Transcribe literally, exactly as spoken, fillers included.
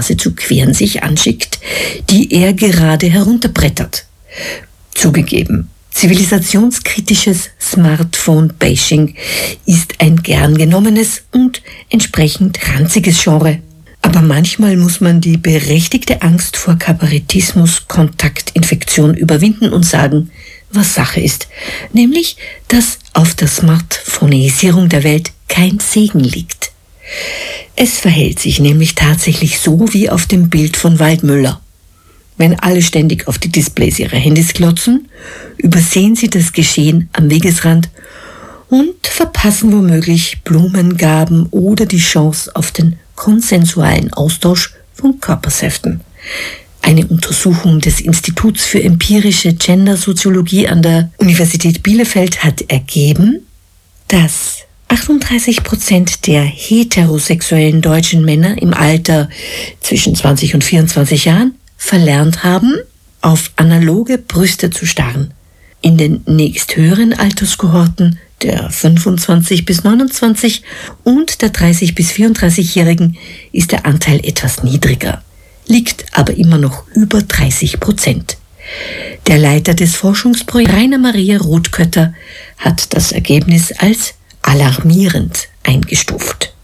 Straße zu queren sich anschickt, die er gerade herunterbrettert. Zugegeben, zivilisationskritisches Smartphone-Bashing ist ein gern genommenes und entsprechend ranziges Genre. Aber manchmal muss man die berechtigte Angst vor Kabarettismus-Kontaktinfektion überwinden und sagen, was Sache ist, nämlich, dass auf der Smartphoneisierung der Welt kein Segen liegt. Es verhält sich nämlich tatsächlich so wie auf dem Bild von Waldmüller. Wenn alle ständig auf die Displays ihrer Handys glotzen, übersehen sie das Geschehen am Wegesrand und verpassen womöglich Blumengaben oder die Chance auf den konsensualen Austausch von Körpersäften. Eine Untersuchung des Instituts für empirische Gendersoziologie an der Universität Bielefeld hat ergeben, dass achtunddreißig Prozent der heterosexuellen deutschen Männer im Alter zwischen zwanzig und vierundzwanzig Jahren verlernt haben, auf analoge Brüste zu starren. In den nächsthöheren Alterskohorten der fünfundzwanzig bis neunundzwanzig und der dreißig bis vierunddreißigjährigen ist der Anteil etwas niedriger, liegt aber immer noch über dreißig Prozent. Der Leiter des Forschungsprojekts, Rainer Maria Rothkötter, hat das Ergebnis als alarmierend eingestuft.